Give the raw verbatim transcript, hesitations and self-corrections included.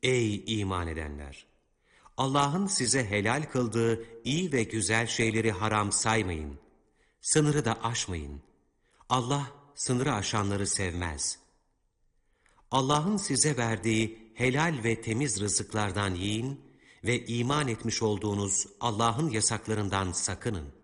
Ey iman edenler! Allah'ın size helal kıldığı iyi ve güzel şeyleri haram saymayın. Sınırı da aşmayın. Allah sınırı aşanları sevmez. Allah'ın size verdiği helal ve temiz rızıklardan yiyin ve iman etmiş olduğunuz Allah'ın yasaklarından sakının.